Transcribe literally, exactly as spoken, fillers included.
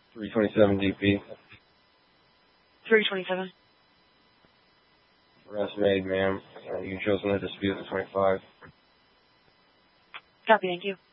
three twenty-seven D P. three twenty-seven. Arrest made, ma'am. Uh, you chose not to dispute the twenty-five. Copy, thank you.